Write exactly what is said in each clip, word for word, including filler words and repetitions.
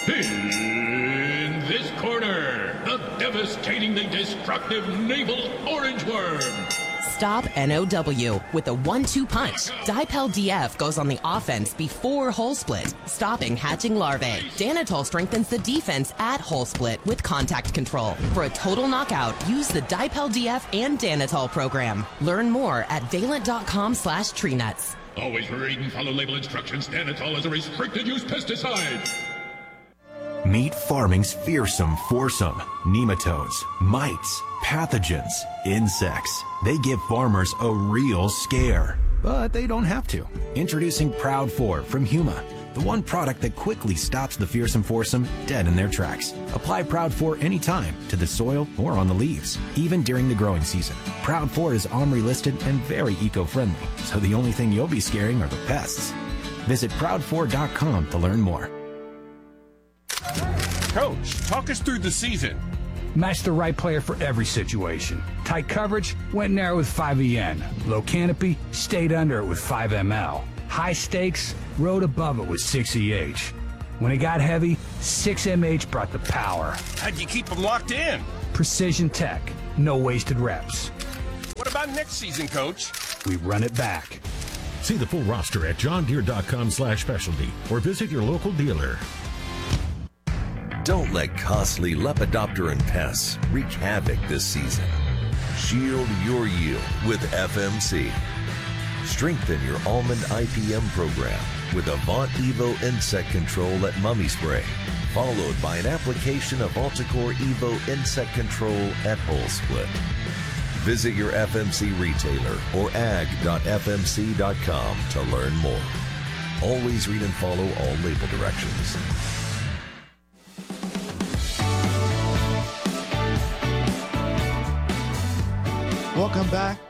In this corner, the devastatingly destructive naval orange worm. Stop N O W with a one two punch. Dipel D F goes on the offense before hole split, stopping hatching larvae. Danitol strengthens the defense at hole split with contact control. For a total knockout, use the Dipel D F and Danitol program. Learn more at valent.com slash tree nuts. Always read and follow label instructions. Danitol is a restricted use pesticide. Meet farming's fearsome foursome. Nematodes, mites, pathogens, insects. They give farmers a real scare. But they don't have to. Introducing Proud four from Huma, the one product that quickly stops the fearsome foursome dead in their tracks. Apply Proud four anytime to the soil or on the leaves, even during the growing season. Proud four is OMRI listed and very eco-friendly, so the only thing you'll be scaring are the pests. Visit proud four dot com to learn more. Coach, talk us through the season. Match the right player for every situation. Tight coverage, went narrow with five E N. Low canopy, stayed under it with five M L. High stakes, rode above it with six E H. When it got heavy, six M H brought the power. How'd you keep them locked in? Precision tech, no wasted reps. What about next season, Coach? We run it back. See the full roster at johndeere.com slash specialty or visit your local dealer. Don't let costly Lepidopteran pests wreak havoc this season. Shield your yield with F M C. Strengthen your almond I P M program with Avant Evo insect control at Mummy Spray, followed by an application of Alticore Evo insect control at Hole Split. Visit your F M C retailer or ag dot f m c dot com to learn more. Always read and follow all label directions. Welcome back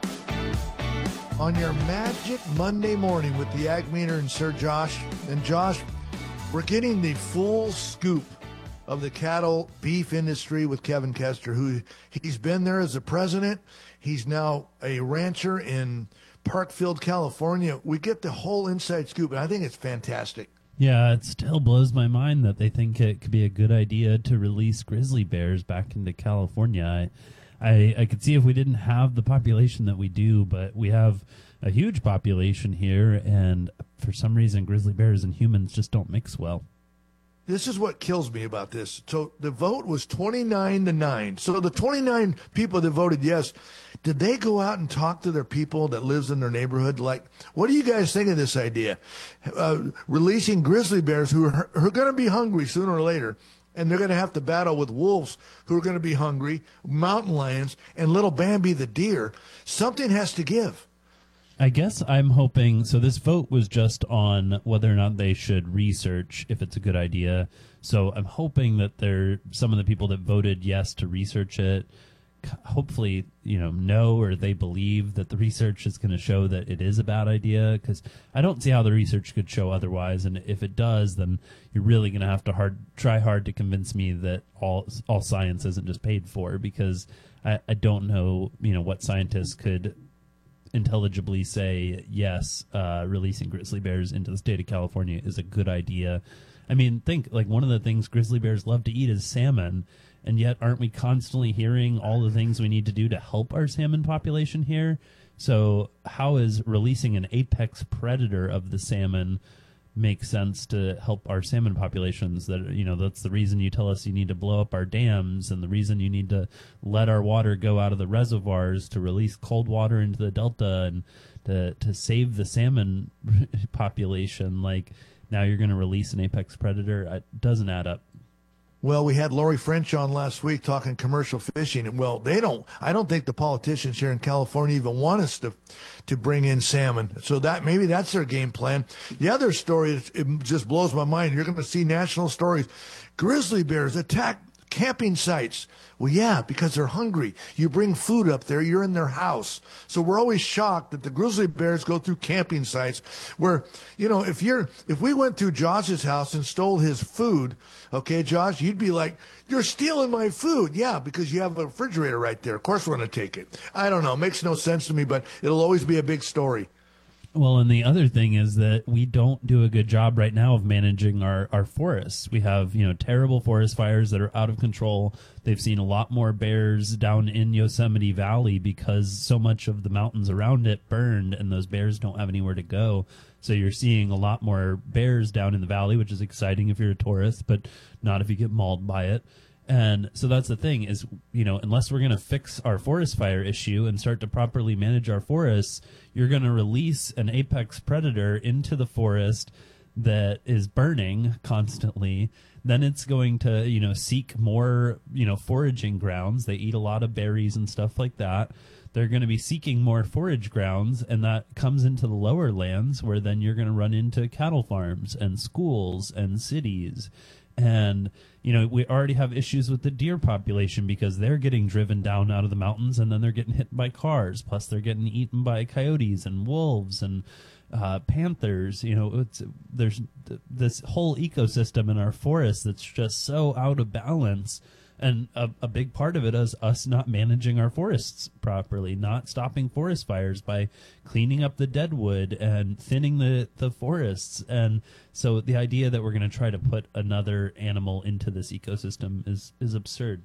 on your Magic Monday morning with the Ag Meter and Sir Josh. And Josh, we're getting the full scoop of the cattle beef industry with Kevin Kester, who he's been there as a president. He's now a rancher in Parkfield, California. We get the whole inside scoop, and I think it's fantastic. Yeah, it still blows my mind that they think it could be a good idea to release grizzly bears back into California. I, I, I could see if we didn't have the population that we do, but we have a huge population here, and for some reason, grizzly bears and humans just don't mix well. This is what kills me about this. So the vote was twenty-nine to nine. So the twenty-nine people that voted yes, did they go out and talk to their people that lives in their neighborhood? Like, what do you guys think of this idea? Uh, releasing grizzly bears who are, who are going to be hungry sooner or later. And they're going to have to battle with wolves who are going to be hungry, mountain lions, and little Bambi the deer. Something has to give. I guess I'm hoping, so this vote was just on whether or not they should research if it's a good idea. So I'm hoping that there, some of the people that voted yes to research it, hopefully, you know, know or they believe that the research is going to show that it is a bad idea, because I don't see how the research could show otherwise. And if it does, then you're really going to have to hard try hard to convince me that all all science isn't just paid for, because I, I don't know, you know, what scientists could intelligibly say, yes, uh, releasing grizzly bears into the state of California is a good idea. I mean, think, like, one of the things grizzly bears love to eat is salmon. And yet, aren't we constantly hearing all the things we need to do to help our salmon population here? So how is releasing an apex predator of the salmon make sense to help our salmon populations? That, you know, that's the reason you tell us you need to blow up our dams, and the reason you need to let our water go out of the reservoirs to release cold water into the delta and to to save the salmon population. Like, now you're going to release an apex predator? It doesn't add up. Well, we had Lori French on last week talking commercial fishing. And, well, they don't, I don't think the politicians here in California even want us to, to bring in salmon. So that, maybe that's their game plan. The other story, it just blows my mind. You're going to see national stories. Grizzly bears attack camping sites. Well, yeah, because they're hungry. You bring food up there, you're in their house. So we're always shocked that the grizzly bears go through camping sites where, you know, if you're, if we went through Josh's house and stole his food, okay, Josh, you'd be like, you're stealing my food. Yeah, because you have a refrigerator right there. Of course we're going to take it. I don't know. It makes no sense to me, but it'll always be a big story. Well, and the other thing is that we don't do a good job right now of managing our, our forests. We have, you know, terrible forest fires that are out of control. They've seen a lot more bears down in Yosemite Valley because so much of the mountains around it burned, and those bears don't have anywhere to go. So you're seeing a lot more bears down in the valley, which is exciting if you're a tourist, but not if you get mauled by it. And so that's the thing is, you know, unless we're going to fix our forest fire issue and start to properly manage our forests, you're going to release an apex predator into the forest that is burning constantly. Then it's going to, you know, seek more, you know, foraging grounds. They eat a lot of berries and stuff like that. They're going to be seeking more forage grounds, and that comes into the lower lands where then you're going to run into cattle farms and schools and cities. And, you know, we already have issues with the deer population because they're getting driven down out of the mountains, and then they're getting hit by cars. Plus, they're getting eaten by coyotes and wolves and uh, panthers. You know, it's, there's th- this whole ecosystem in our forests that's just so out of balance. And a, a big part of it is us not managing our forests properly, not stopping forest fires by cleaning up the deadwood and thinning the, the forests. And so the idea that we're going to try to put another animal into this ecosystem is, is absurd.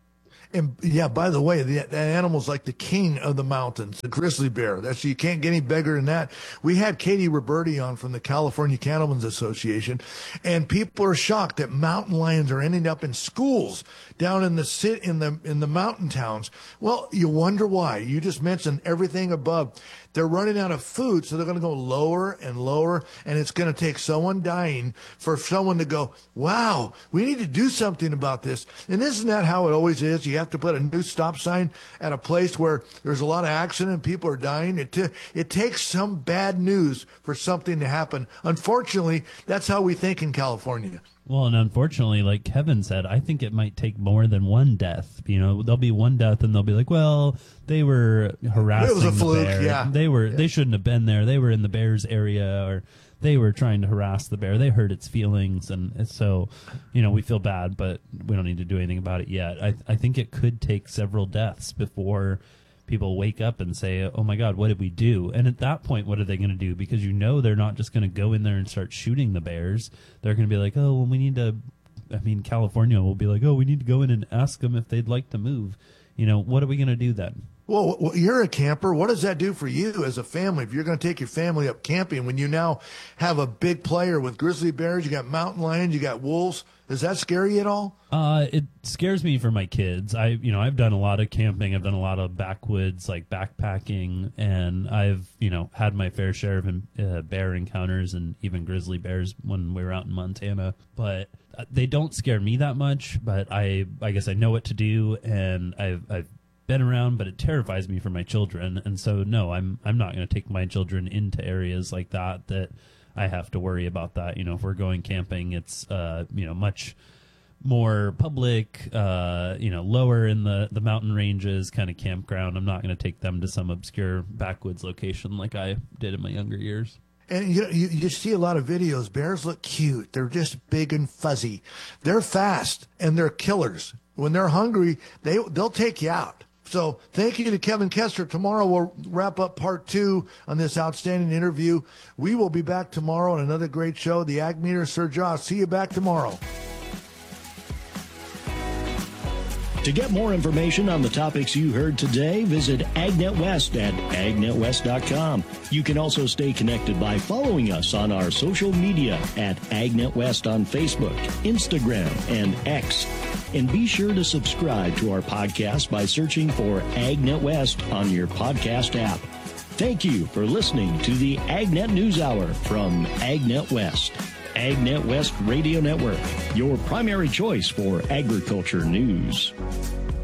And yeah, by the way, the, the animal's like the king of the mountains, the grizzly bear. That's, you can't get any bigger than that. We had Katie Roberti on from the California Cattlemen's Association, and people are shocked that mountain lions are ending up in schools down in the sit in the in the mountain towns. Well, you wonder why. You just mentioned everything above. They're running out of food, so they're going to go lower and lower, and it's going to take someone dying for someone to go, wow, we need to do something about this. And isn't that how it always is? You have to put a new stop sign at a place where there's a lot of accident, people are dying. It, t- it takes some bad news for something to happen. Unfortunately, that's how we think in California. Well, and unfortunately, like Kevin said, I think it might take more than one death. You know, there'll be one death, and they'll be like, "Well, they were harassing it was a the fluke, bear. Yeah. They were. Yeah. They shouldn't have been there. They were in the bear's area, or they were trying to harass the bear. They hurt its feelings, and it's so, you know, we feel bad, but we don't need to do anything about it yet. I, I think it could take several deaths before people wake up and say, oh my God, what did we do? And at that point, what are they going to do? Because you know they're not just going to go in there and start shooting the bears. They're going to be like, oh, well, we need to, I mean, California will be like, oh, we need to go in and ask them if they'd like to move. You know, what are we going to do then? Well, well, you're a camper. What does that do for you as a family? If you're going to take your family up camping, when you now have a big player with grizzly bears, you got mountain lions, you got wolves, does that scare you at all? Uh, it scares me for my kids. I, you know, I've done a lot of camping. I've done a lot of backwoods, like backpacking, and I've, you know, had my fair share of uh, bear encounters and even grizzly bears when we were out in Montana. But they don't scare me that much. But I, I guess I know what to do, and I've, I've been around, but it terrifies me for my children. And so, no, I'm, I'm not going to take my children into areas like that that I have to worry about that. You know, if we're going camping, it's, uh, you know, much more public, uh, you know, lower in the, the mountain ranges kind of campground. I'm not going to take them to some obscure backwoods location like I did in my younger years. And you, you you see a lot of videos. Bears look cute. They're just big and fuzzy. They're fast, and they're killers. When they're hungry, they, they'll take you out. So thank you to Kevin Kester. Tomorrow we'll wrap up part two on this outstanding interview. We will be back tomorrow on another great show, the Ag Meter. Sir Josh, see you back tomorrow. To get more information on the topics you heard today, visit AgNet West at ag net west dot com. You can also stay connected by following us on our social media at AgNet West on Facebook, Instagram, and X. And be sure to subscribe to our podcast by searching for AgNet West on your podcast app. Thank you for listening to the AgNet News Hour from AgNet West. AgNet West Radio Network, your primary choice for agriculture news.